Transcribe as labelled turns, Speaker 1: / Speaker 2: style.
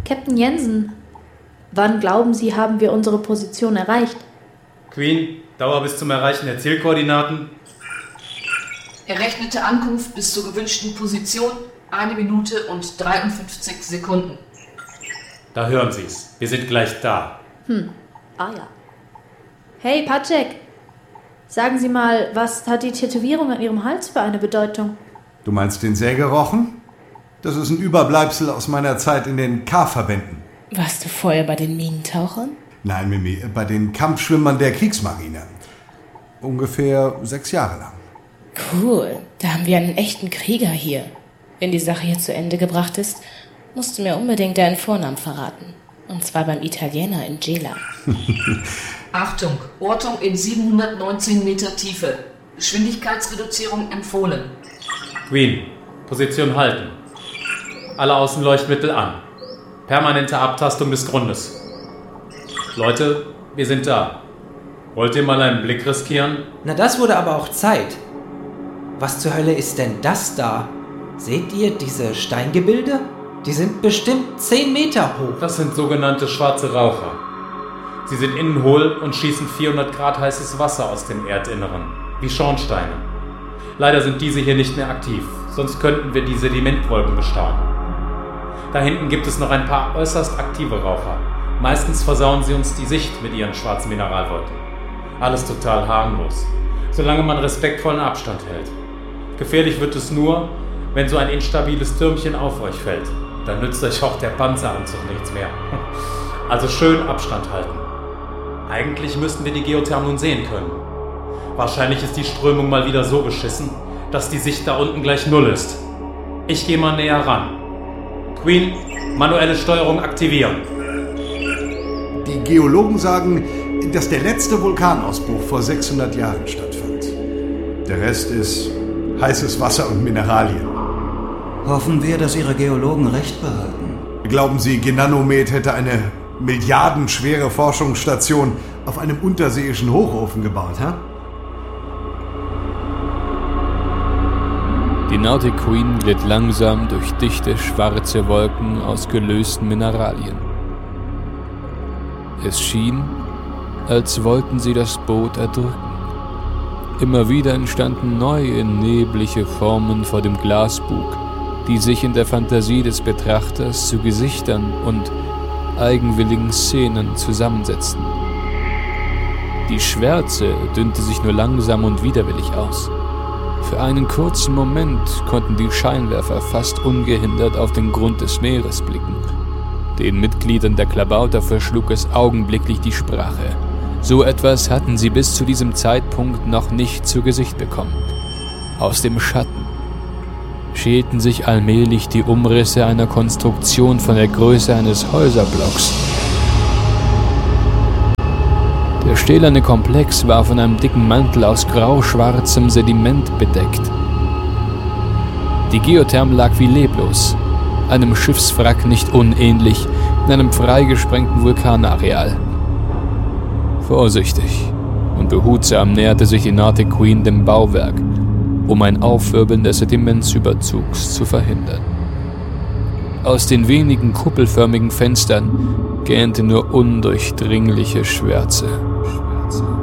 Speaker 1: Captain Jensen, wann glauben Sie, haben wir unsere Position erreicht?
Speaker 2: Queen, Dauer bis zum Erreichen der Zielkoordinaten.
Speaker 3: Errechnete Ankunft bis zur gewünschten Position 1 Minute und 53 Sekunden.
Speaker 2: Da hören Sie's. Wir sind gleich da.
Speaker 1: Ah ja. Hey, Patrick. Sagen Sie mal, was hat die Tätowierung an Ihrem Hals für eine Bedeutung?
Speaker 4: Du meinst den Sägerochen? Das ist ein Überbleibsel aus meiner Zeit in den K-Verbänden.
Speaker 5: Warst du vorher bei den Minentauchern?
Speaker 4: Nein, Mimi, bei den Kampfschwimmern der Kriegsmarine. Ungefähr 6 Jahre lang.
Speaker 5: Cool, da haben wir einen echten Krieger hier. Wenn die Sache hier zu Ende gebracht ist, musst du mir unbedingt deinen Vornamen verraten. Und zwar beim Italiener in Gela.
Speaker 3: Achtung, Ortung in 719 Meter Tiefe. Geschwindigkeitsreduzierung empfohlen.
Speaker 2: Queen, Position halten. Alle Außenleuchtmittel an. Permanente Abtastung des Grundes. Leute, wir sind da. Wollt ihr mal einen Blick riskieren?
Speaker 6: Na, das wurde aber auch Zeit. Was zur Hölle ist denn das da? Seht ihr diese Steingebilde? Die sind bestimmt 10 Meter hoch.
Speaker 2: Das sind sogenannte schwarze Raucher. Sie sind innen hohl und schießen 400 Grad heißes Wasser aus dem Erdinneren, wie Schornsteine. Leider sind diese hier nicht mehr aktiv, sonst könnten wir die Sedimentwolken bestaunen. Da hinten gibt es noch ein paar äußerst aktive Raucher. Meistens versauen sie uns die Sicht mit ihren schwarzen Mineralwolken. Alles total harmlos, solange man respektvollen Abstand hält. Gefährlich wird es nur, wenn so ein instabiles Türmchen auf euch fällt. Dann nützt euch auch der Panzeranzug nichts mehr. Also schön Abstand halten. Eigentlich müssten wir die Geothermen nun sehen können. Wahrscheinlich ist die Strömung mal wieder so beschissen, dass die Sicht da unten gleich 0 ist. Ich gehe mal näher ran. Queen, manuelle Steuerung aktivieren.
Speaker 4: Die Geologen sagen, dass der letzte Vulkanausbruch vor 600 Jahren stattfand. Der Rest ist heißes Wasser und Mineralien.
Speaker 7: Hoffen wir, dass Ihre Geologen recht behalten.
Speaker 4: Glauben Sie, Genanomet hätte eine milliardenschwere Forschungsstation auf einem unterseeischen Hochofen gebaut, hä?
Speaker 8: Die Nautic Queen glitt langsam durch dichte, schwarze Wolken aus gelösten Mineralien. Es schien, als wollten sie das Boot erdrücken. Immer wieder entstanden neue, neblige Formen vor dem Glasbug, die sich in der Fantasie des Betrachters zu Gesichtern und eigenwilligen Szenen zusammensetzten. Die Schwärze dünnte sich nur langsam und widerwillig aus. Für einen kurzen Moment konnten die Scheinwerfer fast ungehindert auf den Grund des Meeres blicken. Den Mitgliedern der Klabauter verschlug es augenblicklich die Sprache. So etwas hatten sie bis zu diesem Zeitpunkt noch nicht zu Gesicht bekommen. Aus dem Schatten schälten sich allmählich die Umrisse einer Konstruktion von der Größe eines Häuserblocks. Der stählerne Komplex war von einem dicken Mantel aus grau-schwarzem Sediment bedeckt. Die Geotherm lag wie leblos, einem Schiffswrack nicht unähnlich, in einem freigesprengten Vulkanareal. Vorsichtig und behutsam näherte sich die Nautic Queen dem Bauwerk, um ein Aufwirbeln des Sedimentsüberzugs zu verhindern. Aus den wenigen kuppelförmigen Fenstern gähnte nur undurchdringliche Schwärze.